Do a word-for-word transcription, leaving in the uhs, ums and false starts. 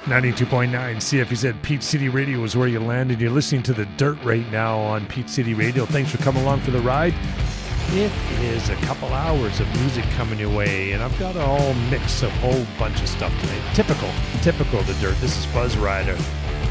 ninety-two point nine C F E Z Peach City Radio is where you landed. You're listening to The Dirt right now on Peach City Radio. Thanks for coming along for the ride. It is a couple hours of music coming your way, and I've got a whole mix of a whole bunch of stuff tonight. Typical, typical of The Dirt. This is Buzz Rider